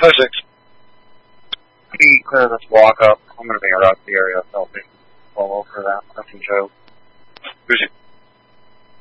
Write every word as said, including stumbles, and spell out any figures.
physics. Clear this block up. I'm going to be around the area. I'll be all over that. Nothing, Joe. Who's it?